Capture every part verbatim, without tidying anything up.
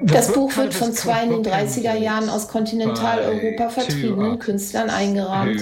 Das Buch wird von zwei in den dreißiger Jahren aus Kontinentaleuropa vertriebenen Künstlern eingerahmt.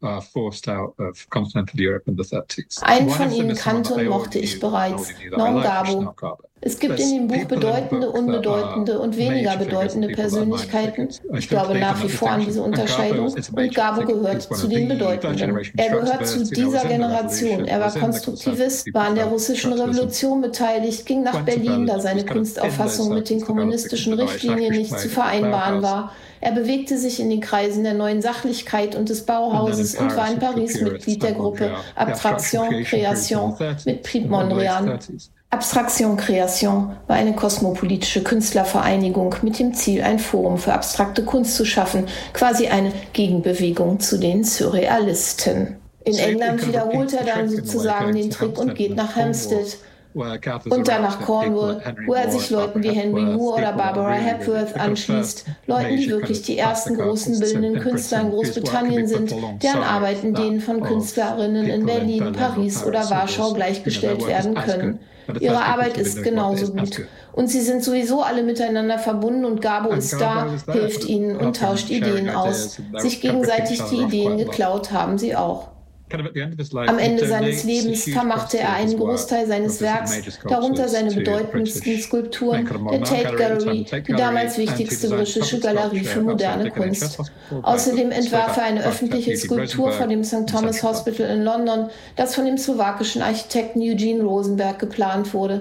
Einen von ihnen kannte und mochte ich bereits, Norm Gabo. Es gibt in dem Buch bedeutende, unbedeutende und weniger bedeutende Persönlichkeiten. Ich glaube nach wie vor an diese Unterscheidung. Und Gabo gehört zu den Bedeutenden. Er gehört zu dieser Generation. Er war Konstruktivist, war an der russischen Revolution beteiligt, ging nach Berlin, da seine Kunstauffassung mit den kommunistischen Richtlinien nicht zu vereinbaren war. Er bewegte sich in den Kreisen der neuen Sachlichkeit und des Bauhauses und war in Paris Mitglied der Gruppe Abstraction Création mit Prix Mondrian. Abstraction Création war eine kosmopolitische Künstlervereinigung mit dem Ziel, ein Forum für abstrakte Kunst zu schaffen, quasi eine Gegenbewegung zu den Surrealisten. In England wiederholt er dann sozusagen den Trick und geht nach Hampstead und dann nach Cornwall, wo er sich Leuten wie Henry Moore oder Barbara Hepworth anschließt, Leuten, die wirklich die ersten großen bildenden Künstler in Großbritannien sind, deren Arbeiten denen von Künstlerinnen in Berlin, Paris oder Warschau gleichgestellt werden können. Ihre Arbeit ist genauso gut. Und sie sind sowieso alle miteinander verbunden und Gabo ist da, hilft ihnen und tauscht Ideen aus. Sich gegenseitig die Ideen geklaut haben sie auch. Am Ende seines Lebens vermachte er einen Großteil seines Werks, darunter seine bedeutendsten Skulpturen, der Tate Gallery, die damals wichtigste britische Galerie für moderne Kunst. Außerdem entwarf er eine öffentliche Skulptur vor dem Sankt Thomas Hospital in London, das von dem slowakischen Architekten Eugene Rosenberg geplant wurde.